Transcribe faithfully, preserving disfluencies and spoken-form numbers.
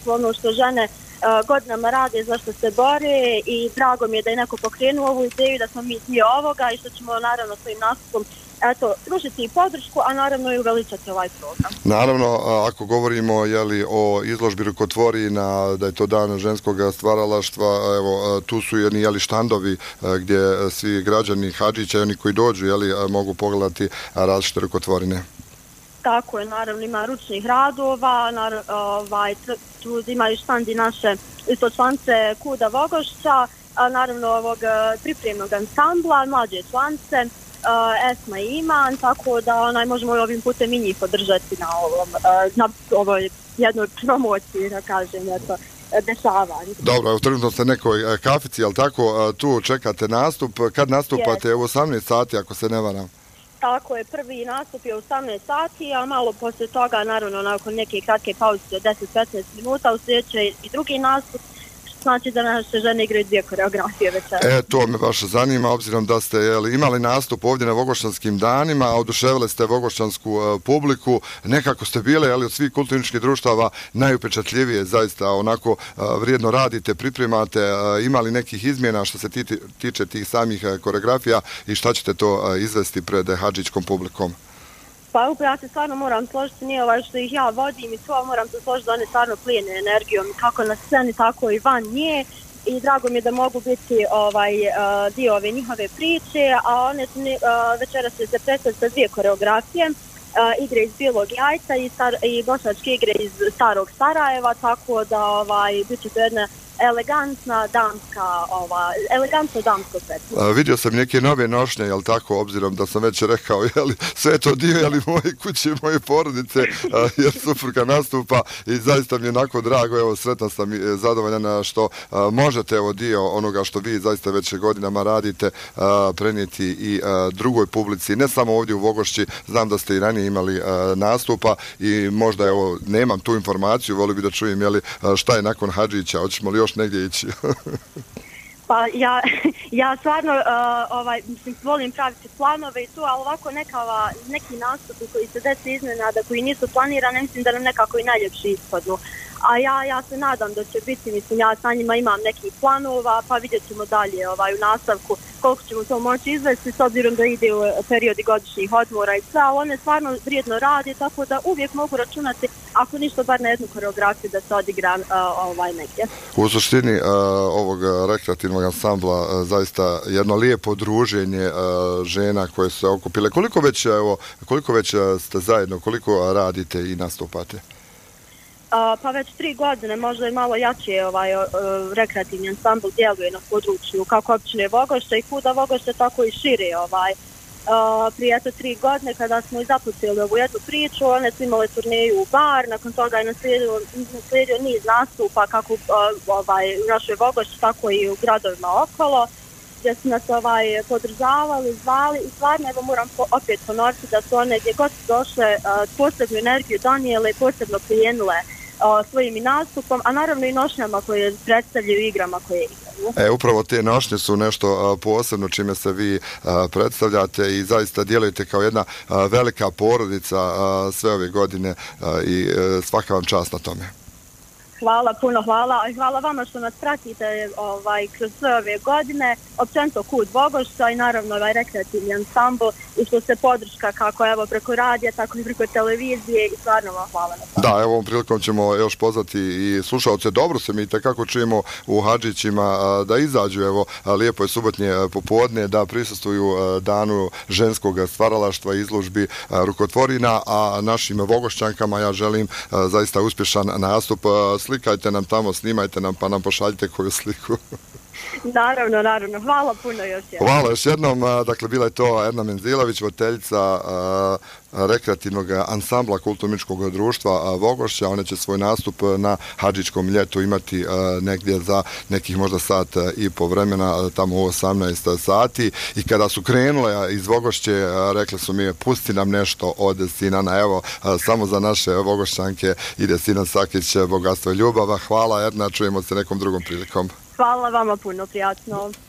nastupu, ono što žene Uh, godinama rade, zašto se bore i drago mi je da je neko pokrenuo ovu ideju, da smo mi dio ovoga i što ćemo naravno svojim nastupom eto, pružiti i podršku, a naravno i uveličati ovaj program. Naravno, ako govorimo jeli, o izložbi rukotvorina, da je to dan ženskog stvaralaštva, evo, tu su jedni jeli, štandovi gdje svi građani Hadžića i oni koji dođu jeli, mogu pogledati različite rukotvorine. Tako je, naravno ima ručnih radova, naravno, ovaj, tu imaju štandi naše isto članice Kuda Vogošća, naravno ovog pripremnog ansambla, mlađe članice, Esma i Iman, tako da onaj, možemo ovim putem i njih podržati na, ovom, na ovoj jednoj promociji, da kažem, eto, dešavanje. Dobro, evo trenutno ste nekoj kafici, jel tako, tu čekate nastup, kad nastupate? U osamnaest sati, ako se ne varam. Tako je, prvi nastup je u osamnaest sati, a malo poslije toga, naravno, nakon neke kratke pauze od deset do petnaest minuta, u sljedeće i drugi nastup, znači da naše žene igraju dvije koreografije večera. E, to me baš zanima, obzirom da ste jeli, imali nastup ovdje na Vogošćanskim danima, a oduševili ste vogošćansku uh, publiku, nekako ste bile, jeli, od svih kulturničkih društava najupečatljivije, zaista onako uh, vrijedno radite, pripremate, uh, imali nekih izmjena što se titi, tiče tih samih uh, koreografija i šta ćete to uh, izvesti pred hadžičkom publikom? Pa upravo ja se stvarno moram složiti, nije ovaj što ih ja vodim i to, moram se složiti da one stvarno plijene energijom, kako na sceni, tako i van nje. I drago mi je da mogu biti ovaj, uh, dio ove njihove priče, a one uh, večera se se predstaviti sa dvije koreografije, uh, igre iz Bijelog Jajca i, star, i bošnjačke igre iz Starog Sarajeva, tako da ovaj, bit će to jedna elegantna damska, ova, elegantno damsko predstavljanje. Vidio sam neke nove nošnje, jel tako, obzirom da sam već rekao, jeli, sve je to dio, jeli, moje kuće, moje porodice, a, jer supruga nastupa i zaista mi je onako drago, evo, sretan sam i zadovoljan što a, možete, evo, dio onoga što vi zaista već godinama radite, a, prenijeti i a, drugoj publici, ne samo ovdje u Vogošći, znam da ste i ranije imali a, nastupa i možda, evo, nemam tu informaciju, volio bi da čujem, jeli, a, šta je nakon Hadžića, hoćemo li još negdje ići? Pa ja, ja stvarno uh, ovaj, mislim, volim praviti planove i to, ali ovako nekava, neki nastupi koji se desi iznenada, koji nisu planirani, mislim da nam nekako i najljepši ispadnu. A ja, ja se nadam da će biti, mislim, ja sa njima imam nekih planova, pa vidjet ćemo dalje ovaj, u nastavku koliko ćemo to moći izvesti, s obzirom da ide u periodi godišnjih odmora i sve, ali one stvarno vrijedno radi, tako da uvijek mogu računati, ako ništa, bar na jednu koreografiju da se odigram uh, ovaj negdje. U suštini uh, ovog rekreativnog ansambla uh, zaista jedno lijepo druženje uh, žena koje su se okupile. Koliko već, evo, koliko već ste zajedno, koliko radite i nastupate? Uh, pa već tri godine, možda i malo jače ovaj, uh, rekreativni ansambl djeluje na području kako općine Vogošća i Kuda Vogošća, tako i šire. Ovaj. Uh, prije eto tri godine kada smo i zapustili ovu jednu priču, one su imale turneju u Bar, nakon toga je naslijedio, naslijedio niz nastupa kako uh, ovaj, u našoj Vogošći, tako i u gradovima okolo, gdje su nas ovaj, podržavali, zvali i stvarno evo moram po, opet ponoviti da su one gdje god su došle uh, posebnu energiju donijele, posebno prijenile uh, svojim i nastupom, a naravno i nošnjama koje predstavljaju igrama koje igraju. E, upravo te nošnje su nešto uh, posebno čime se vi uh, predstavljate i zaista djelujete kao jedna uh, velika porodica uh, sve ove godine uh, i uh, svaka vam čast na tome. Hvala, puno hvala. Hvala vama što nas pratite ovaj, kroz sve ove godine, općenito Kud Vogošća i naravno ovaj rekreativni ansambl i što se podrška kako evo preko radija, tako i preko televizije i stvarno vam hvala na to. Da, evo ovom prilikom ćemo još pozvati i slušalce, dobro se mi tekako čujemo u Hadžićima da izađu, evo lijepo je subotnje popodne, da prisustvuju danu ženskog stvaralaštva i izložbi rukotvorina, a našim Vogošćankama ja želim zaista uspješan nastup. Slikajte nam tamo, snimajte nam, pa nam pošaljite koju sliku. Naravno, naravno. Hvala puno još jednom. Hvala još jednom. Dakle, bila je to Erna Menzilović, voditeljica rekreativnog ansambla kulturničkog društva Vogošća. Ona će svoj nastup na Hadžičkom ljetu imati negdje za nekih možda sat i po vremena, tamo u osamnaest sati. I kada su krenule iz Vogošće, rekli su mi, pusti nam nešto od Sinana. Evo, samo za naše Vogošćanke ide Sinan Sakić, Bogatstvo i ljubava. Hvala, Erna, čujemo se nekom drugom prilikom. Hvala vama puno, prijatno.